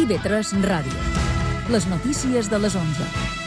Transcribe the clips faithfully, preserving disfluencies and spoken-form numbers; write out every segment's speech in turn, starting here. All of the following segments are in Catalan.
I B tres Ràdio. Les notícies de les onze.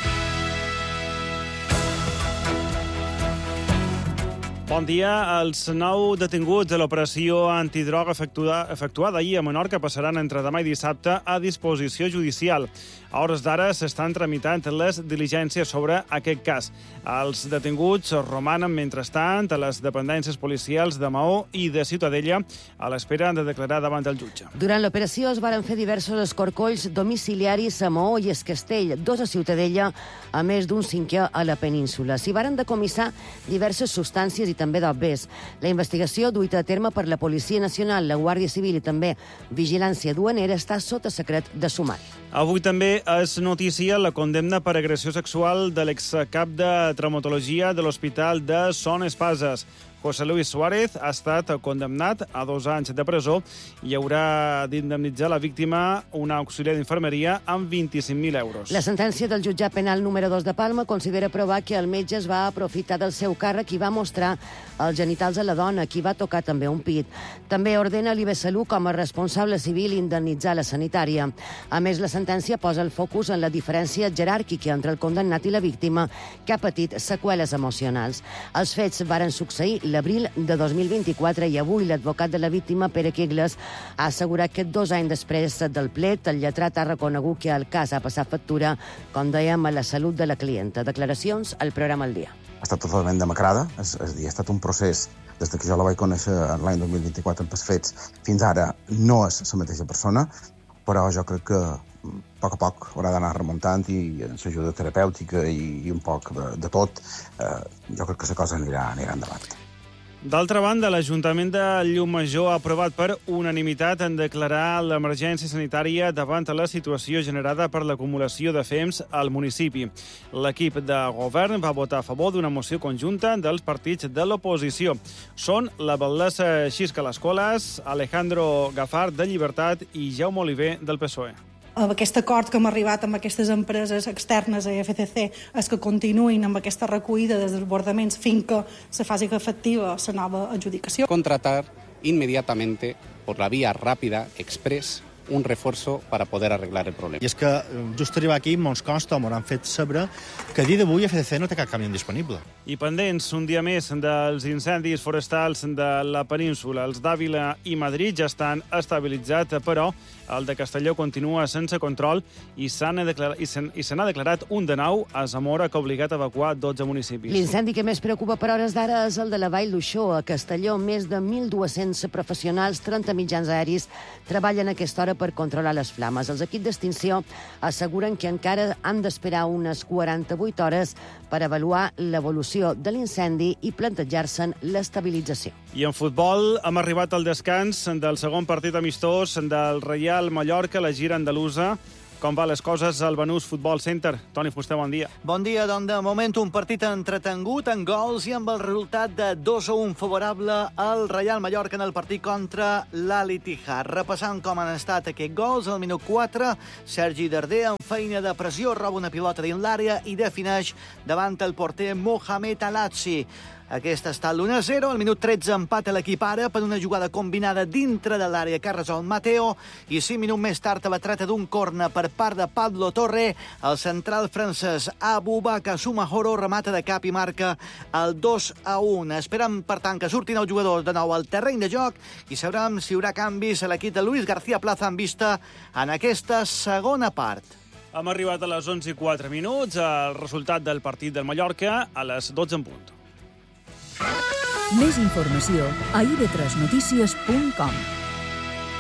Bon dia. Els nou detinguts de l'operació antidroga efectuada, efectuada ahir a Menorca passaran entre demà i dissabte a disposició judicial. A hores d'ara s'estan tramitant les diligències sobre aquest cas. Els detinguts romanen, mentrestant, a les dependències policials de Maó i de Ciutadella a l'espera de declarar davant del jutge. Durant l'operació es varen fer diversos escorcolls domiciliaris a Maó i Escastell, dos a Ciutadella, a més d'un cinquè a la península. S'hi varen decomissar diverses substàncies i també d'obvers. La investigació, duita a terme per la Policia Nacional, la Guàrdia Civil i també Vigilància Duanera, està sota secret de sumari. Avui també és notícia la condemna per agressió sexual de l'excap de traumatologia de l'Hospital de Son Espases. José Luis Suárez ha estat condemnat a dos anys de presó i haurà d'indemnitzar la víctima, una auxiliar d'infermeria, amb vint-i-cinc mil euros. La sentència del jutjat penal número dos de Palma considera provar que el metge es va aprofitar del seu càrrec i va mostrar els genitals a la dona, qui va tocar també un pit. També ordena a l'I B Salut com a responsable civil indemnitzar la sanitària. A més, la sentència posa el focus en la diferència jeràrquica entre el condemnat i la víctima, que ha patit seqüeles emocionals. Els fets varen succeir l'abril de dos mil vint-i-quatre i avui l'advocat de la víctima, Pere Quigles, ha assegurat que dos anys després del plet el lletrat ha reconegut que el cas ha passat factura, com dèiem, a la salut de la clienta. Declaracions al programa El Dia. Ha estat totalment demacrada, és, és a dir, ha estat un procés des que jo la vaig conèixer l'any dos mil vint-i-quatre amb els fets, fins ara no és la mateixa persona, però jo crec que a poc a poc haurà d'anar remuntant i amb l'ajuda terapèutica i, i un poc de, de tot, eh, jo crec que la cosa anirà, anirà endavant. D'altra banda, l'Ajuntament de Llucmajor ha aprovat per unanimitat en declarar l'emergència sanitària davant la situació generada per l'acumulació de fems al municipi. L'equip de govern va votar a favor d'una moció conjunta dels partits de l'oposició. Són la batllessa Xisca Escoles, Alejandro Gafar de Llibertat i Jaume Oliver del P S O E. Aquest acord que hem arribat amb aquestes empreses externes a F C C és que continuïn amb aquesta recollida de desbordaments fins que se faci efectiva la nova adjudicació. Contratar inmediatamente, por la vía rápida, express, un refuerzo para poder arreglar el problema. I és que just arribar aquí mos consta, m'ho han fet saber, que a dia d'avui F C C no té cap camió disponible. I pendents un dia més dels incendis forestals de la península. Els d'Àvila i Madrid ja estan estabilitzats, però el de Castelló continua sense control i se n'ha declarat, i se, i se n'ha declarat un de nou a Zamora, que ha obligat a evacuar dotze municipis. L'incendi que més preocupa per hores d'ara és el de la Vall d'Uixó. A Castelló, més de mil dos-cents professionals, trenta mitjans aeris, treballen a aquesta hora per controlar les flames. Els equips d'extinció asseguren que encara han d'esperar unes quaranta-vuit hores per avaluar l'evolució de l'incendi i plantejar-se'n l'estabilització. I en futbol hem arribat al descans del segon partit amistós del Reial Mallorca, la gira andalusa. Com va les coses al Banús Futbol Center? Toni Fuster, bon dia. Bon dia, doncs de moment un partit entretengut en gols i amb el resultat de dos a un favorable al Reial Mallorca en el partit contra l'Al-Ittihad. Repassant com han estat aquests gols, al minut quatre, Sergi Darder amb feina de pressió roba una pilota dins l'àrea i defineix davant el porter Mohamed Alatzi. Aquest està l'u a zero, al minut tretze empata l'equip ara per una jugada combinada dintre de l'àrea que ha resolt Mateo i cinc minuts més tard a la treta d'un corna per part de Pablo Torre, el central francès Aboubakar Soumahoro remata de cap i marca el dos a un. Esperem, per tant, que surtin els jugadors de nou al terreny de joc i sabrem si hi haurà canvis a l'equip de Luis García Plaza en vista en aquesta segona part. Hem arribat a les onze i quatre minuts, el resultat del partit del Mallorca a les dotze en punt. Més informació a i be tres notícies punt com.